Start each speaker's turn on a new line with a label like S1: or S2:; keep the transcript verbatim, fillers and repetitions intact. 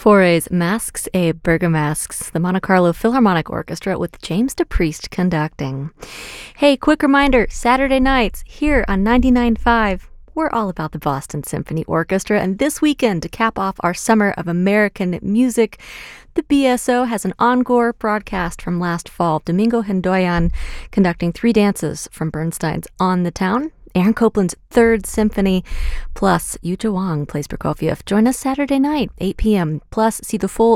S1: Foray's Masks et Bergamasques, the Monte Carlo Philharmonic Orchestra with James DePriest conducting. Hey, quick reminder, Saturday nights here on ninety-nine point five, we're all about the Boston Symphony Orchestra, and this weekend, to cap off our Summer of American Music, the B S O has an encore broadcast from last fall. Domingo Hendoyan conducting three dances from Bernstein's On the Town, Aaron Copland's Third Symphony, plus Yuja Wang plays Prokofiev. Join us Saturday night, eight p.m. Plus, see the full